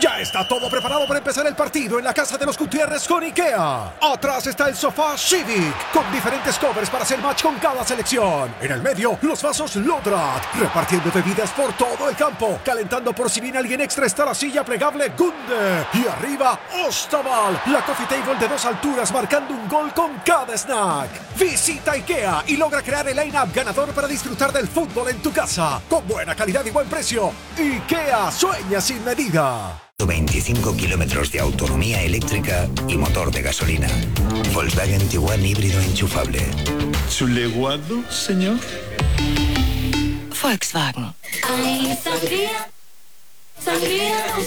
Ya está todo preparado para empezar el partido en la casa de los Gutiérrez con IKEA. Atrás está el sofá Civic, con diferentes covers para hacer match con cada selección. En el medio, los vasos Lodrat, repartiendo bebidas por todo el campo. Calentando por si viene alguien extra está la silla plegable Gunde. Y arriba, Ostaval, la coffee table de 2 alturas marcando un gol con cada snack. Visita IKEA y logra crear el line-up ganador para disfrutar del fútbol en tu casa. Con buena calidad y buen precio. IKEA sueña sin medida. 25 kilómetros de autonomía eléctrica y motor de gasolina. Volkswagen Tiguan híbrido enchufable. ¿Su leguado, señor? Volkswagen. Ay, sangría, sangría.